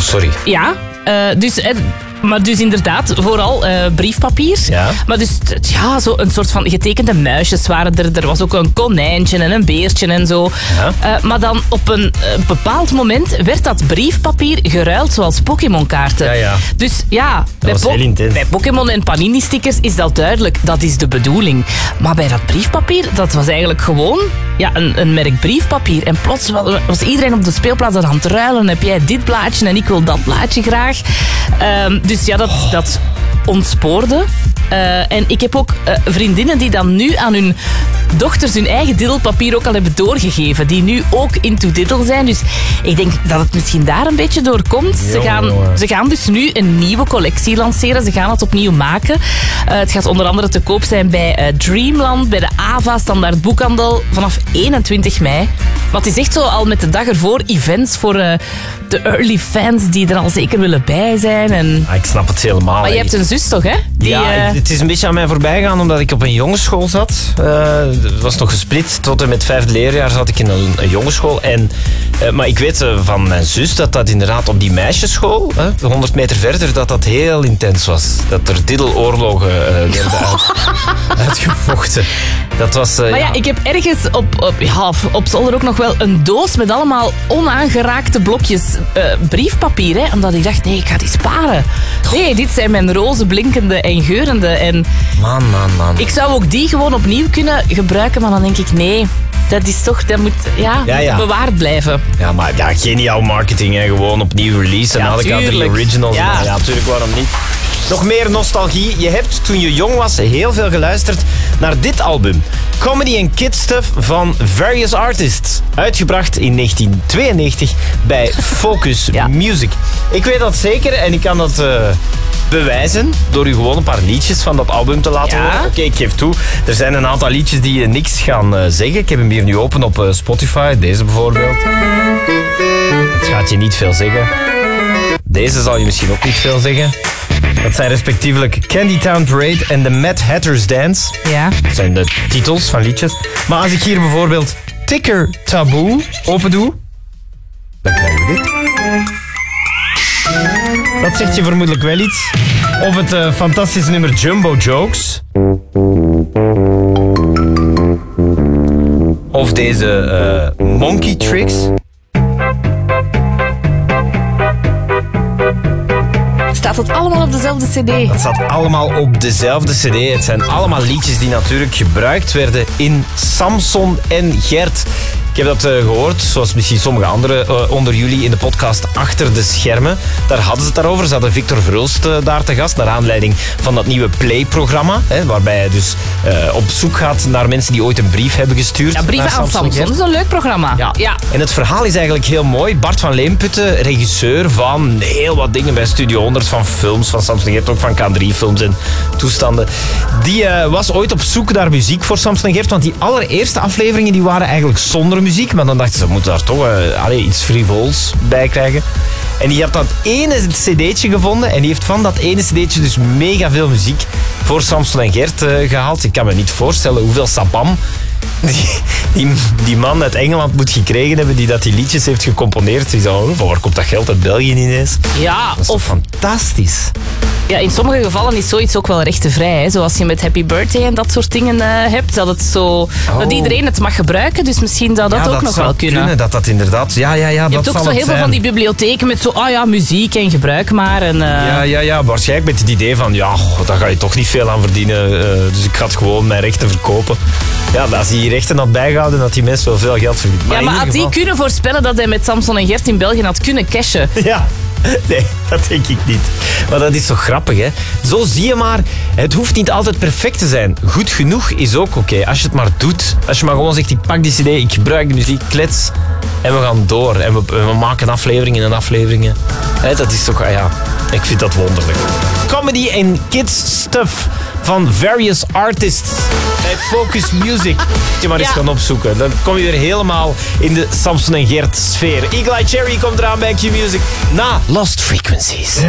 sorry. Ja, maar dus inderdaad, vooral briefpapier. Ja. Maar dus, zo een soort van getekende muisjes waren er. Er was ook een konijntje en een beertje en zo. Ja. Maar dan op een bepaald moment werd dat briefpapier geruild zoals Pokémon-kaarten. Ja. Dus ja, was heel intens. bij Pokémon en Panini-stickers is dat duidelijk. Dat is de bedoeling. Maar bij dat briefpapier, dat was eigenlijk gewoon een merk briefpapier. En plots was iedereen op de speelplaats aan het ruilen. Heb jij dit blaadje en ik wil dat blaadje graag. Dus ja, dat ontspoorde. En ik heb ook vriendinnen die dan nu aan hun dochters hun eigen diddelpapier ook al hebben doorgegeven. Die nu ook into diddle zijn. Dus ik denk dat het misschien daar een beetje door komt. Ze gaan dus nu een nieuwe collectie lanceren. Ze gaan het opnieuw maken. Het gaat onder andere te koop zijn bij Dreamland, bij de Ava, Standaard Boekhandel, vanaf 21 mei. Maar het is echt zo al met de dag ervoor events voor de early fans die er al zeker willen bij zijn. En... Ik snap het helemaal. Maar je hebt een zus toch, hè? Het is een beetje aan mij voorbij gegaan omdat ik op een jongensschool zat. Het was nog gesplit. Tot en met 5e leerjaar zat ik in een jongensschool. Maar ik weet van mijn zus dat inderdaad op die meisjesschool, 100 meter verder, dat heel intens was. Dat er diddeloorlogen werden uitgevochten. Dat was... maar ja, ik heb ergens op zolder ook nog wel een doos met allemaal onaangeraakte blokjes briefpapier. Hè, omdat ik dacht, nee, ik ga die sparen. Nee, dit zijn mijn roze, blinkende en geurende. En Man. ik zou ook die gewoon opnieuw kunnen gebruiken, maar dan denk ik, nee, dat moet bewaard blijven. Ja, maar geniaal marketing, hè. Gewoon opnieuw release. En had ik al 3 originals. Ja, natuurlijk, waarom niet? Nog meer nostalgie. Je hebt toen je jong was heel veel geluisterd naar dit album. Comedy and Kid Stuff van Various Artists. Uitgebracht in 1992 bij Focus Music. Ik weet dat zeker en ik kan dat bewijzen door u gewoon een paar liedjes van dat album te laten horen. Oké, ik geef toe. Er zijn een aantal liedjes die je niks gaan zeggen. Ik heb hem hier nu open op Spotify. Deze bijvoorbeeld. Het gaat je niet veel zeggen. Deze zal je misschien ook niet veel zeggen. Dat zijn respectievelijk Candy Town Parade en The Mad Hatter's Dance. Ja. Dat zijn de titels van liedjes. Maar als ik hier bijvoorbeeld Ticker Taboe open doe, dan krijgen we dit. Dat zegt je vermoedelijk wel iets. Of het fantastische nummer Jumbo Jokes. Of deze Monkey Tricks. Staat het allemaal op dezelfde cd? Dat staat allemaal op dezelfde cd. Het zijn allemaal liedjes die natuurlijk gebruikt werden in Samson en Gert. Ik heb dat gehoord, zoals misschien sommige anderen onder jullie in de podcast Achter de Schermen. Daar hadden ze het daarover. Ze hadden Victor Verhulst daar te gast, naar aanleiding van dat nieuwe Play-programma. Waarbij hij dus op zoek gaat naar mensen die ooit een brief hebben gestuurd. Ja, brieven aan Samson. Dat is een leuk programma. Ja. En het verhaal is eigenlijk heel mooi. Bart van Leemputten, regisseur van heel wat dingen bij Studio 100, van films, van Samson Gert, ook van K3-films en toestanden. Die was ooit op zoek naar muziek voor Samson Gert, want die allereerste afleveringen die waren eigenlijk zonder muziek, maar dan dachten ze moeten daar toch iets frivols bij krijgen. En die had dat ene cd'tje gevonden en die heeft van dat ene cd'tje dus mega veel muziek voor Samson en Gert gehaald. Ik kan me niet voorstellen hoeveel sabam die man uit Engeland moet gekregen hebben die die liedjes heeft gecomponeerd. Die zei, van waar komt dat geld uit België ineens? Ja, dat is toch fantastisch. Ja, in sommige gevallen is zoiets ook wel rechtenvrij. Hè. Zoals je met Happy Birthday en dat soort dingen hebt. Dat het zo dat iedereen het mag gebruiken. Dus misschien zou dat ook nog wel kunnen. Dat inderdaad... Ja, je dat hebt ook zo heel veel van die bibliotheken met zo... muziek en gebruik maar. En, Ja, waarschijnlijk met het idee van... daar ga je toch niet veel aan verdienen. Dus ik ga het gewoon mijn rechten verkopen. Ja, als hij die rechten had bijgehouden, had die mensen wel veel geld verdiend. Maar had hij kunnen voorspellen dat hij met Samson en Gert in België had kunnen cashen? Ja. Nee, dat denk ik niet. Maar dat is zo grappig, hè. Zo zie je maar, het hoeft niet altijd perfect te zijn. Goed genoeg is ook oké. Als je het maar doet. Als je maar gewoon zegt, ik pak die cd, ik gebruik de muziek, klets. En we gaan door. En we maken afleveringen en afleveringen. Dat is toch, ik vind dat wonderlijk. Comedy and Kids Stuff van Various Artists bij Focus Music. Moet je maar eens gaan opzoeken. Dan kom je weer helemaal in de Samson en Gert sfeer. Eagle Eye Cherry komt eraan bij Q-Music na Lost Frequencies.